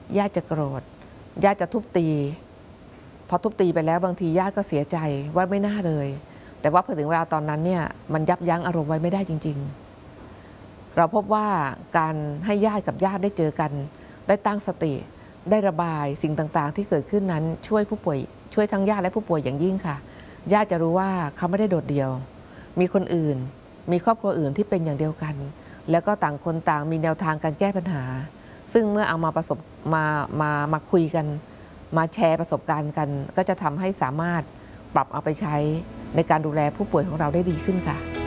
ญาติจะโกรธญาติจะทุบตีพอทุบตีไปแล้วบางทีญาติก็เสียใจว่าไม่น่าเลยแต่ว่าพอถึงเวลาตอนนั้นเนี่ยมันยับยั้งอารมณ์ไว้ไม่ได้จริงๆเราพบว่าการให้ญาติกับญาติได้เจอกันได้ตั้งสติได้ระบายสิ่งต่างๆที่เกิดขึ้นนั้นช่วยผู้ป่วยช่วยทั้งญาติและผู้ป่วยอย่างยิ่งค่ะญาติจะรู้ว่าเขาไม่ได้โดดเดี่ยวมีคนอื่นมีครอบครัวอื่นที่เป็นอย่างเดียวกันแล้วก็ต่างคนต่างมีแนวทางการแก้ปัญหาซึ่งเมื่อเอามาคุยกันมาแชร์ประสบการณ์กันก็จะทำให้สามารถปรับเอาไปใช้ในการดูแลผู้ป่วยของเราได้ดีขึ้นค่ะ